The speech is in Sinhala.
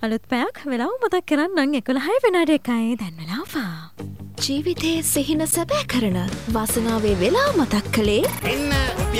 අලුත් පැයක් වෙලාව මතක් කරන්නම් 11 විනාඩියකයි දැන් වෙලාව. ජීවිතයේ සිහින සැබෑ කරන වාසනාවේ වෙලාව මතක් කළේ එන්න